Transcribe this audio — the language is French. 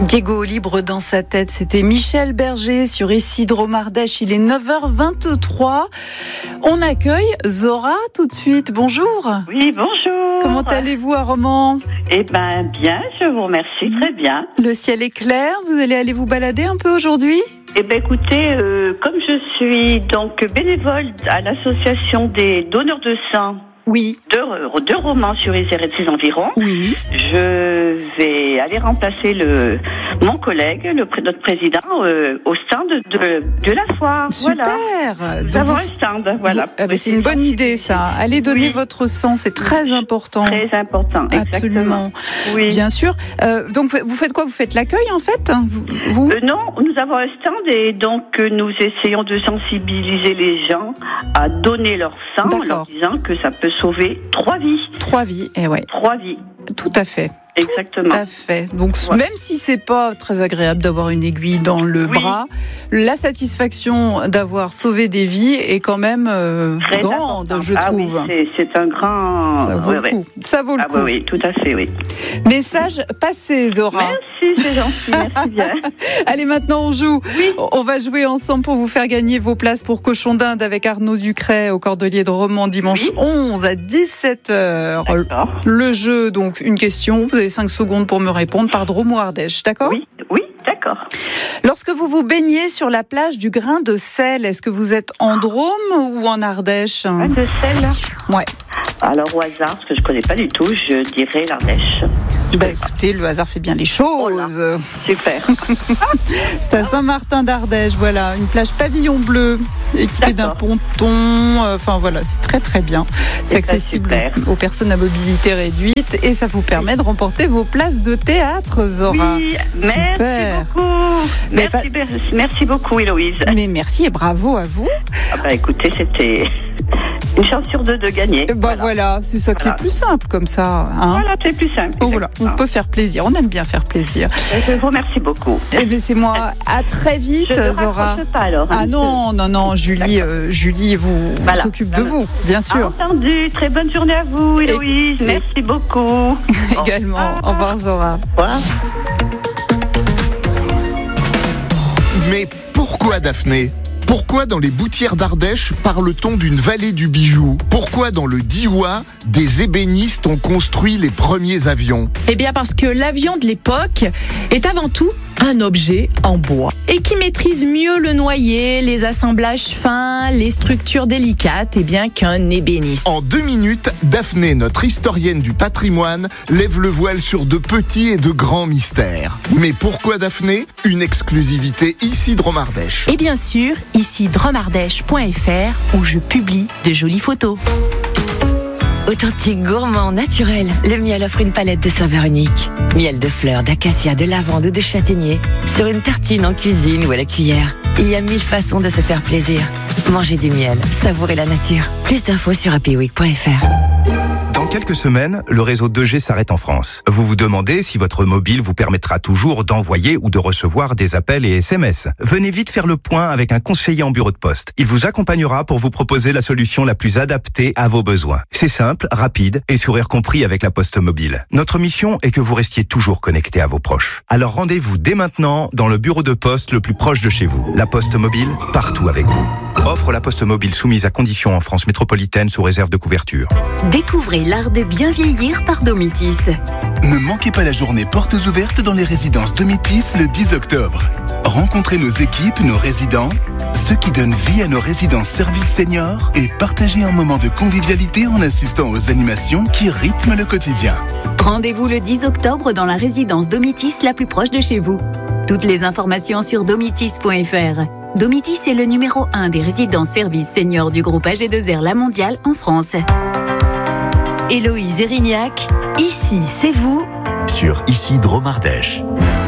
Diego libre dans sa tête, c'était Michel Berger sur Isidro Ardèche. Il est 9h23. On accueille Zora tout de suite. Bonjour. Oui, bonjour. Comment allez-vous à Romans ? Eh bien, bien, je vous remercie, très bien. Le ciel est clair, vous allez aller vous balader un peu aujourd'hui ? Eh bien, écoutez, comme je suis donc bénévole à l'association des donneurs de sang, oui, de Romans sur Isère et de ses environs. Oui. Je vais aller remplacer mon collègue, notre président, au stand de la foire. Super. Voilà. Nous avons un stand. Voilà. C'est une bonne idée, ça. Allez donner votre sang, c'est très important. Très important, absolument. Oui. Bien sûr. Donc, vous faites quoi ? Vous faites l'accueil, en fait ? Vous Non, nous avons un stand et donc nous essayons de sensibiliser les gens à donner leur sang en leur disant que ça peut sauver 3 vies. 3 vies, eh ouais. 3 vies. Tout à fait. Exactement. Tout à fait. Donc, même si c'est pas très agréable d'avoir une aiguille dans le bras, la satisfaction d'avoir sauvé des vies est quand même grande, important. je trouve. Oui, c'est un grand... Ça vaut le coup. Ça vaut le coup. Oui, tout à fait, oui. Message passé, Zora. Merci, c'est gentil, merci bien. Allez, maintenant on joue. Oui. On va jouer ensemble pour vous faire gagner vos places pour Cochon d'Inde avec Arnaud Ducret au Cordelier de Romans dimanche 11 à 17h. D'accord. Le jeu, donc une question. Vous avez 5 secondes pour me répondre par Drôme ou Ardèche, d'accord ? Oui, d'accord. Lorsque vous vous baignez sur la plage du Grain de Sel, est-ce que vous êtes en Drôme ou en Ardèche ? Grain de Sel ? Ouais. Alors au hasard, parce que je ne connais pas du tout, je dirais l'Ardèche. Écoutez, le hasard fait bien les choses. Super. C'est à Saint-Martin d'Ardèche, voilà, une plage pavillon bleu équipée d'un ponton. Enfin voilà, c'est très très bien. C'est accessible aux personnes à mobilité réduite et ça vous permet de remporter vos places de théâtre, Zora. Oui, super. Merci beaucoup. Merci beaucoup, Héloïse. Mais merci et bravo à vous. Écoutez, c'était une chance sur 2 de gagner. Voilà, c'est ça qui est plus simple comme ça. Hein. Voilà, c'est plus simple. Voilà, on peut faire plaisir. On aime bien faire plaisir. Je vous remercie beaucoup. Eh bien, c'est moi. À très vite, Zora. Je ne pas alors. Non, Julie s'occupe de vous, bien sûr. Entendu. Très bonne journée à vous, Héloïse. Merci beaucoup. Également. Au revoir, Zora. Au revoir. Mais pourquoi Daphné ? Pourquoi dans les Boutières d'Ardèche parle-t-on d'une vallée du bijou ? Pourquoi dans le Diois, des ébénistes ont construit les premiers avions ? Eh bien parce que l'avion de l'époque est avant tout un objet en bois et qui maîtrise mieux le noyer, les assemblages fins, les structures délicates qu'un ébéniste. En 2 minutes, Daphné, notre historienne du patrimoine, lève le voile sur de petits et de grands mystères. Mais pourquoi Daphné ? Une exclusivité Isidro Ardèche. Et bien sûr, ici dromardèche.fr où je publie de jolies photos. Authentique, gourmand, naturel, le miel offre une palette de saveurs uniques. Miel de fleurs, d'acacia, de lavande ou de châtaignier. Sur une tartine en cuisine ou à la cuillère. Il y a 1000 façons de se faire plaisir. Mangez du miel, savourez la nature. Plus d'infos sur happyweek.fr. Dans quelques semaines, le réseau 2G s'arrête en France. Vous vous demandez si votre mobile vous permettra toujours d'envoyer ou de recevoir des appels et SMS. Venez vite faire le point avec un conseiller en bureau de poste. Il vous accompagnera pour vous proposer la solution la plus adaptée à vos besoins. C'est simple, rapide et sourire compris avec la Poste Mobile. Notre mission est que vous restiez toujours connecté à vos proches. Alors rendez-vous dès maintenant dans le bureau de poste le plus proche de chez vous. La Poste Mobile, partout avec vous. Offre la Poste Mobile soumise à conditions en France métropolitaine sous réserve de couverture. Découvrez l'art de bien vieillir par Domitis. Ne manquez pas la journée portes ouvertes dans les résidences Domitis le 10 octobre. Rencontrez nos équipes, nos résidents, ceux qui donnent vie à nos résidences services seniors et partagez un moment de convivialité en assistant aux animations qui rythment le quotidien. Rendez-vous le 10 octobre dans la résidence Domitis la plus proche de chez vous. Toutes les informations sur domitis.fr. Domitis est le numéro 1 des résidences services seniors du groupe AG2R La Mondiale en France. Héloïse Erignac, ici c'est vous sur Isidro Ardèche.